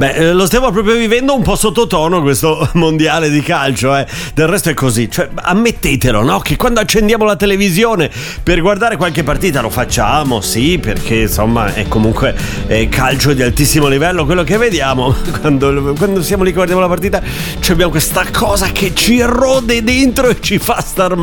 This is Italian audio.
Lo stiamo proprio vivendo un po' sottotono questo mondiale di calcio, Del resto è così, cioè ammettetelo, no? Che quando accendiamo la televisione per guardare qualche partita lo facciamo, sì, perché insomma è comunque calcio di altissimo livello quello che vediamo. Quando siamo lì che guardiamo la partita, cioè abbiamo questa cosa che ci erode dentro e ci fa star